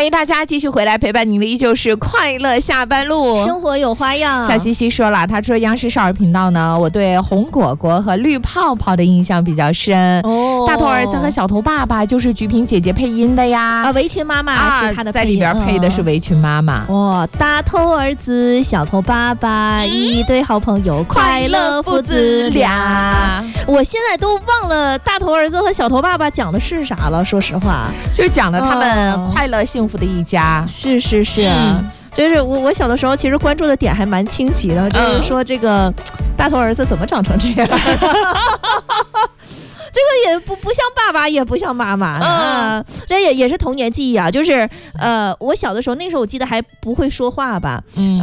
欢迎大家继续回来，陪伴您的依旧是快乐下班路， 生活有花样。 小西西说了，他说央视少儿频道呢，我对红果果和绿泡泡的印象比较深。大头儿子和小头爸爸就是菊萍姐姐配音的呀。 围裙妈妈是他的配音， 在里边配的是围裙妈妈。 大头儿子小头爸爸，一对好朋友，快乐父子俩。我现在都忘了大头儿子和小头爸爸讲的是啥了，说实话， 就讲的他们快乐幸福的一家。 是，就是我小的时候其实关注的点还蛮清奇的，就是说这个大头儿子怎么长成这样。这个也不像爸爸，也不像妈妈，这也是童年记忆啊。就是我小的时候，那时候我记得还不会说话吧，